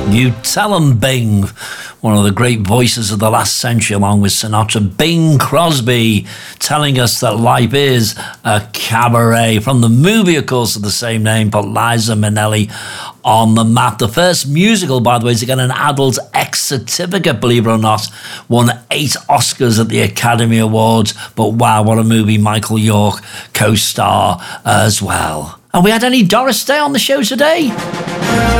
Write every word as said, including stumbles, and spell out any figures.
You tell 'em, Bing, one of the great voices of the last century, along with Sinatra. Bing Crosby telling us that life is a cabaret. From the movie, of course, of the same name, put Liza Minnelli on the map. The first musical, by the way, to get an adult X certificate, believe it or not. Won eight Oscars at the Academy Awards. But wow, what a movie. Michael York co-star as well. And we had any Doris Day on the show today?